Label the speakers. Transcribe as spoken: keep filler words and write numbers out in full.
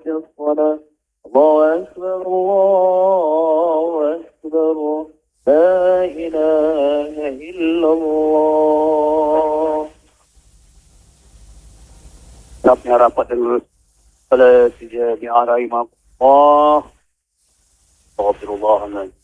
Speaker 1: قامت الصلاة الله أكبر الله أكبر لا إله إلا الله. Kami harapan dulu pada sejadinya imam Allah. Astagfirullahaladzim.